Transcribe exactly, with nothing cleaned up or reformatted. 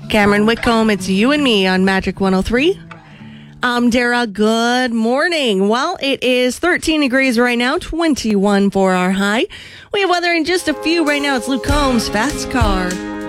Cameron Whitcomb, it's you and me on Magic one oh three. I'm Dara. Good morning. Well, it is thirteen degrees right now, twenty-one for our high. We have weather in just a few right now. It's Luke Combs, Fast Car.